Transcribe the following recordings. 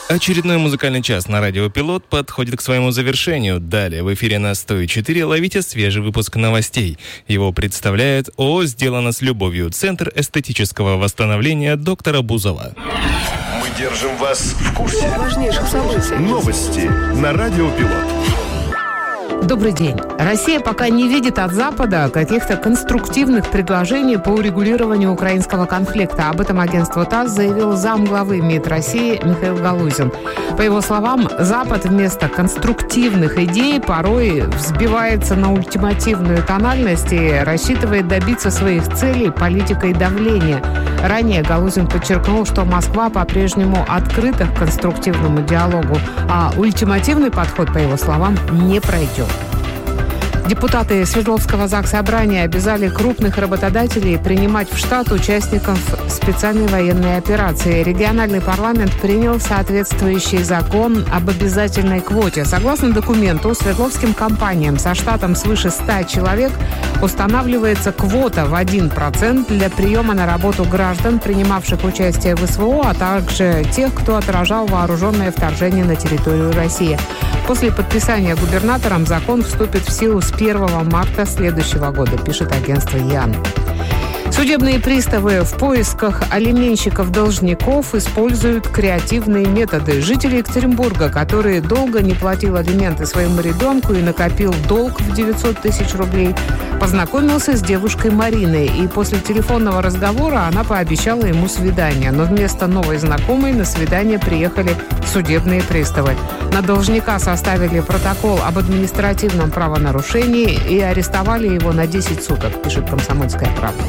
Очередной музыкальный час на радио «Пилот» подходит к своему завершению. Далее в эфире на 104 ловите свежий выпуск новостей. Его представляет ООО «Сделано с любовью» Центр эстетического восстановления доктора Бузова. Мы держим вас в курсе важнейших событий. Новости на радио «Пилот». Добрый день. Россия пока не видит от Запада каких-то конструктивных предложений по урегулированию украинского конфликта. Об этом агентство ТАСС заявил замглавы МИД России Михаил Галузин. По его словам, Запад вместо конструктивных идей порой взбивается на ультимативную тональность и рассчитывает добиться своих целей политикой давления. Ранее Галузин подчеркнул, что Москва по-прежнему открыта к конструктивному диалогу, а ультимативный подход, по его словам, не пройдет. Депутаты Свердловского заксобрания обязали крупных работодателей принимать в штат участников специальной военной операции. Региональный парламент принял соответствующий закон об обязательной квоте. Согласно документу, свердловским компаниям со штатом свыше 100 человек устанавливается квота в 1% для приема на работу граждан, принимавших участие в СВО, а также тех, кто отражал вооруженное вторжение на территорию России. После подписания губернатором закон вступит в силу с 1 марта следующего года, пишет агентство ЯН. Судебные приставы в поисках алименщиков-должников используют креативные методы. Житель Екатеринбурга, который долго не платил алименты своему ребенку и накопил долг в 900 тысяч рублей, познакомился с девушкой Мариной. И после телефонного разговора она пообещала ему свидание. Но вместо новой знакомой на свидание приехали судебные приставы. На должника составили протокол об административном правонарушении и арестовали его на 10 суток, пишет «Комсомольская правда».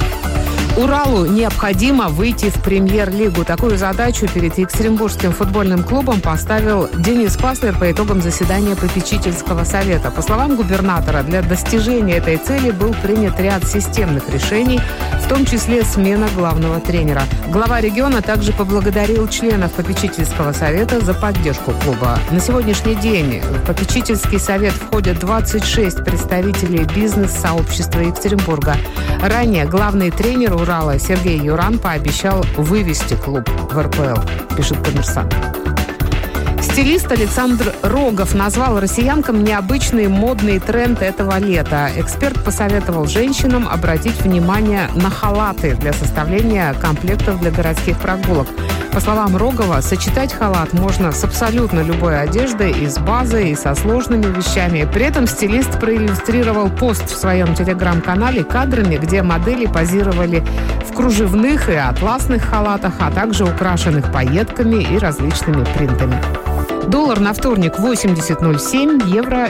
Уралу необходимо выйти в премьер-лигу. Такую задачу перед Екатеринбургским футбольным клубом поставил Денис Паслер по итогам заседания попечительского совета. По словам губернатора, для достижения этой цели был принят ряд системных решений, в том числе смена главного тренера. Глава региона также поблагодарил членов попечительского совета за поддержку клуба. На сегодняшний день в попечительский совет входят 26 представителей бизнес-сообщества Екатеринбурга. Ранее главный тренер Урала Сергей Юран пообещал вывести клуб в РПЛ, пишет «Коммерсант». Стилист Александр Рогов назвал россиянкам необычный модный тренд этого лета. Эксперт посоветовал женщинам обратить внимание на халаты для составления комплектов для городских прогулок. По словам Рогова, сочетать халат можно с абсолютно любой одеждой, и с базой, и со сложными вещами. При этом стилист проиллюстрировал пост в своем телеграм-канале кадрами, где модели позировали в кружевных и атласных халатах, а также украшенных пайетками и различными принтами. Доллар на вторник 80.07, евро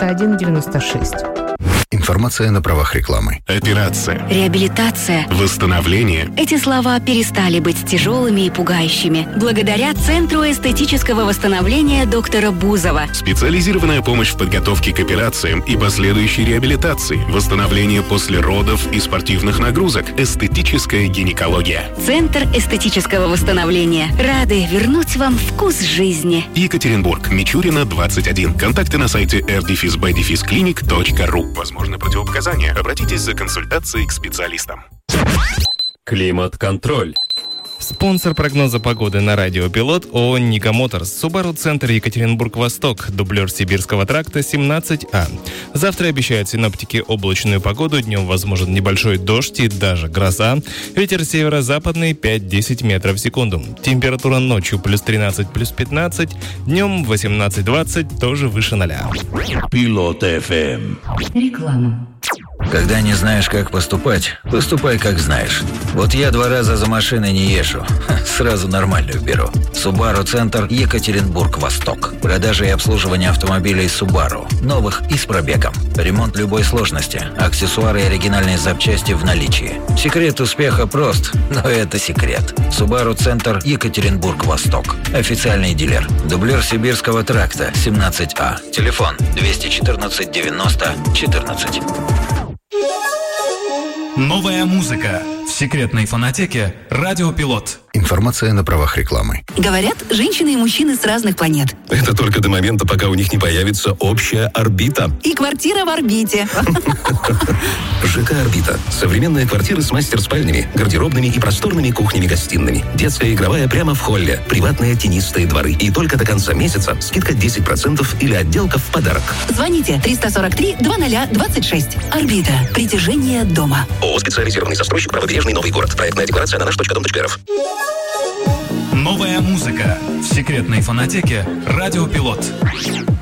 91.96. Информация на правах рекламы. Операция. Реабилитация. Восстановление. Эти слова перестали быть тяжелыми и пугающими благодаря Центру эстетического восстановления доктора Бузова. Специализированная помощь в подготовке к операциям и последующей реабилитации, восстановление после родов и спортивных нагрузок, эстетическая гинекология. Центр эстетического восстановления. Рады вернуть вам вкус жизни. Екатеринбург, Мичурина, 21. Контакты на сайте r-b-clinic.ru. Возможно, противопоказания. Обратитесь за консультацией к специалистам. Климат-контроль. Спонсор прогноза погоды на радио «Пилот» ООО «Ника Моторс». Субару Центр Екатеринбург-Восток. Дублер Сибирского тракта 17А. Завтра обещают синоптики облачную погоду. Днем возможен небольшой дождь и даже гроза. Ветер северо-западный 5-10 метров в секунду. Температура ночью плюс 13, плюс 15. Днем 18-20, тоже выше 0. Пилот FM. Реклама. Когда не знаешь, как поступать, поступай, как знаешь. Вот я 2 раза за машиной не езжу. Сразу нормальную беру. Subaru Центр Екатеринбург-Восток. Продажа и обслуживание автомобилей Subaru. Новых и с пробегом. Ремонт любой сложности. Аксессуары и оригинальные запчасти в наличии. Секрет успеха прост, но это секрет. Subaru Центр Екатеринбург-Восток. Официальный дилер. Дублер Сибирского тракта 17А. Телефон 214 90 14. Новая музыка в секретной фонотеке «Радио Пилот». Информация на правах рекламы. Говорят, женщины и мужчины с разных планет. Это только до момента, пока у них не появится общая орбита. И квартира в орбите. ЖК «Орбита». Современные квартиры с мастер-спальнями, гардеробными и просторными кухнями-гостиными. Детская игровая прямо в холле. Приватные тенистые дворы. И только до конца месяца скидка 10% или отделка в подарок. Звоните 343-2026. «Орбита». Притяжение дома. ООО «Специализированный застройщик. Правобережный Новый город». Проектная декларация на наш.дом.рф. Новая музыка в секретной фонотеке «Радио Пилот».